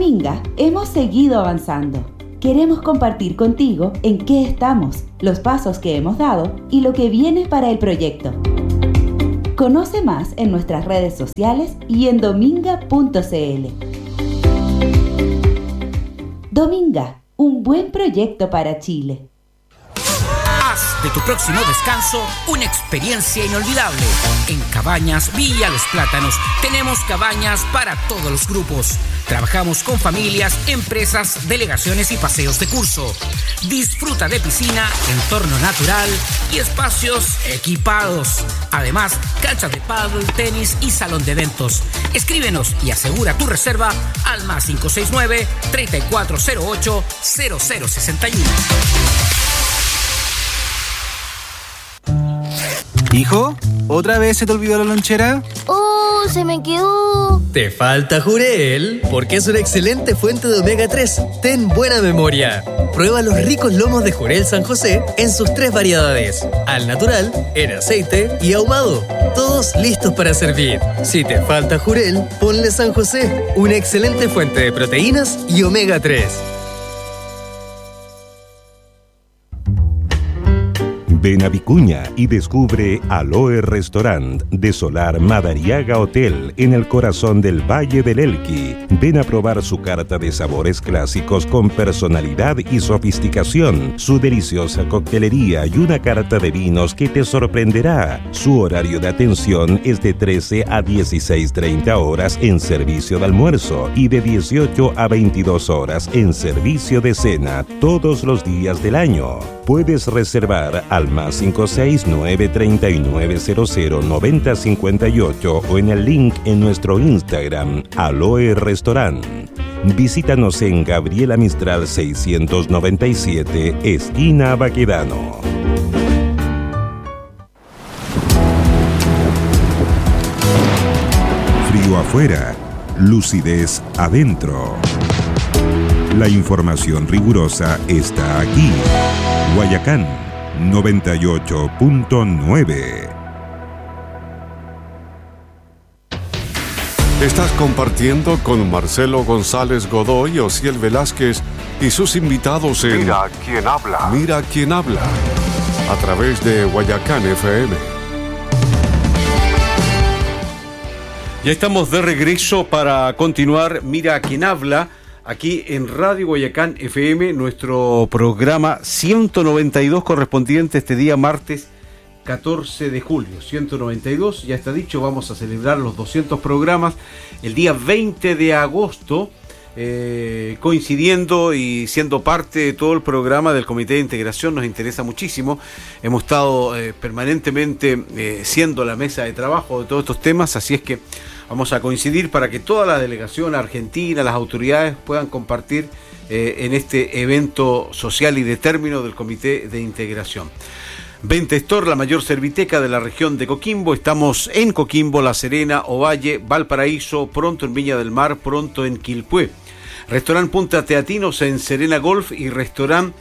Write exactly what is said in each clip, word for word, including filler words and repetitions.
Dominga hemos seguido avanzando. Queremos compartir contigo en qué estamos, los pasos que hemos dado y lo que viene para el proyecto. Conoce más en nuestras redes sociales y en dominga punto cl. Dominga, un buen proyecto para Chile. Haz de tu próximo descanso una experiencia inolvidable. En Cabañas Villa Los Plátanos tenemos cabañas para todos los grupos. Trabajamos con familias, empresas, delegaciones y paseos de curso. Disfruta de piscina, entorno natural y espacios equipados. Además, canchas de pádel, tenis y salón de eventos. Escríbenos y asegura tu reserva al más cinco seis nueve, tres cuatro cero ocho, cero cero seis uno. Hijo, ¿otra vez se te olvidó la lonchera? ¡Oh, se me quedó! Te falta Jurel, porque es una excelente fuente de omega tres. Ten buena memoria. Prueba los ricos lomos de Jurel San José en sus tres variedades: al natural, en aceite y ahumado. Todos listos para servir. Si te falta Jurel, ponle San José, una excelente fuente de proteínas y omega tres. Ven a Vicuña y descubre Aloe Restaurant de Solar Madariaga Hotel en el corazón del Valle del Elqui. Ven a probar su carta de sabores clásicos con personalidad y sofisticación, su deliciosa coctelería y una carta de vinos que te sorprenderá. Su horario de atención es de trece a dieciséis treinta horas en servicio de almuerzo y de dieciocho a veintidós horas en servicio de cena todos los días del año. Puedes reservar al más cinco seis nueve tres nueve cero cero nueve cero cinco ocho o en el link en nuestro Instagram, Aloe Restaurant. Visítanos en Gabriela Mistral seiscientos noventa y siete, esquina Baquedano. Frío afuera, lucidez adentro. La información rigurosa está aquí. Guayacán noventa y ocho punto nueve. Estás compartiendo con Marcelo González Godoy, Osiel Velázquez y sus invitados en Mira quién habla. Mira quién habla, a través de Guayacán F M. Ya estamos de regreso para continuar Mira quién habla, aquí en Radio Guayacán F M, nuestro programa ciento noventa y dos correspondiente este día martes catorce de julio. ciento noventa y dos, ya está dicho, vamos a celebrar los doscientos programas el día veinte de agosto, eh, coincidiendo y siendo parte de todo el programa del Comité de Integración. Nos interesa muchísimo. Hemos estado eh, permanentemente eh, siendo la mesa de trabajo de todos estos temas, así es que vamos a coincidir para que toda la delegación argentina, las autoridades puedan compartir eh, en este evento social y de término del Comité de Integración. Venta Store, la mayor serviteca de la región de Coquimbo. Estamos en Coquimbo, La Serena, Ovalle, Valparaíso, pronto en Viña del Mar, pronto en Quilpué. Restaurant Punta Teatinos en Serena Golf y Restaurant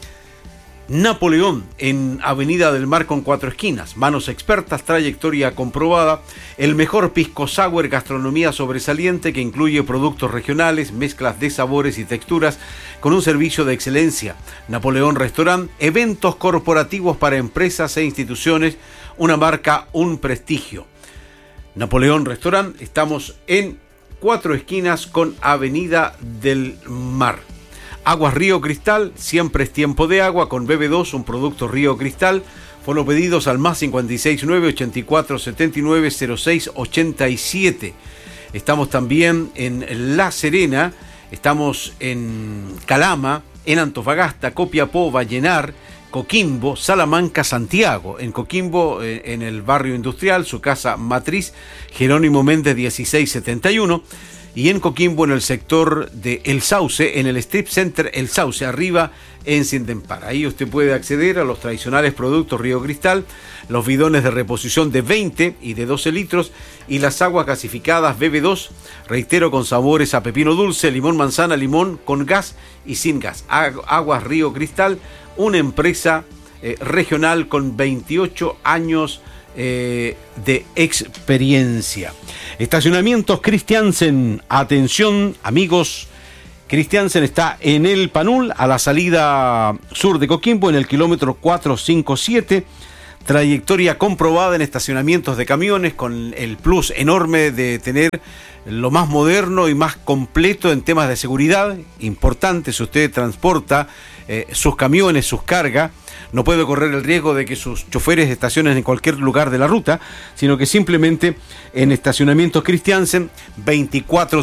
Napoleón en Avenida del Mar con cuatro esquinas. Manos expertas, trayectoria comprobada, el mejor pisco sour, gastronomía sobresaliente que incluye productos regionales, mezclas de sabores y texturas con un servicio de excelencia. Napoleón Restaurant, eventos corporativos para empresas e instituciones, una marca, un prestigio. Napoleón Restaurant, estamos en cuatro esquinas con Avenida del Mar. Aguas Río Cristal, siempre es tiempo de agua, con B B dos, un producto Río Cristal. Fueron pedidos al más cinco seis nueve, ochenta y cuatro setenta y nueve, cero seis ochenta y siete. Estamos también en La Serena, estamos en Calama, en Antofagasta, Copiapó, Vallenar, Coquimbo, Salamanca, Santiago. En Coquimbo, en el barrio industrial, su casa matriz, Jerónimo Méndez dieciséis setenta y uno. Y en Coquimbo, en el sector de El Sauce, en el Strip Center El Sauce, arriba en Cindempar. Ahí usted puede acceder a los tradicionales productos Río Cristal, los bidones de reposición de veinte y de doce litros y las aguas gasificadas B B dos, reitero, con sabores a pepino dulce, limón manzana, limón con gas y sin gas. Aguas Río Cristal, una empresa eh, regional con veintiocho años Eh, de experiencia. Estacionamientos Christiansen, atención amigos Christiansen está en el Panul, a la salida sur de Coquimbo, en el kilómetro cuatrocientos cincuenta y siete. Trayectoria comprobada en estacionamientos de camiones, con el plus enorme de tener lo más moderno y más completo en temas de seguridad. Importante, si usted transporta eh, sus camiones, sus cargas, no puede correr el riesgo de que sus choferes estacionen en cualquier lugar de la ruta, sino que simplemente en estacionamientos Christiansen, veinticuatro